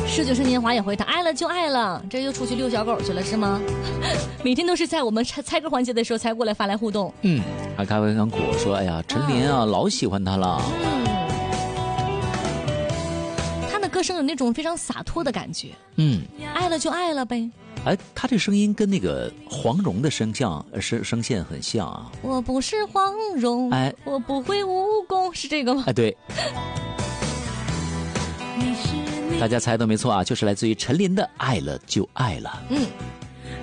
19岁年华也回答爱了就爱了，这又出去遛小狗去了是吗？每天都是在我们猜歌环节的时候才过来发来互动。 还开玩笑果说，哎呀，陈琳啊，老喜欢他了。 他的歌声有那种非常洒脱的感觉。爱了就爱了呗。 哎，他这声音跟那个黄蓉的声线很像啊。 我不是黄蓉， 哎， 我不会武功，是这个吗？ 哎，对。大家猜都没错啊，就是来自于陈琳的《爱了就爱了》。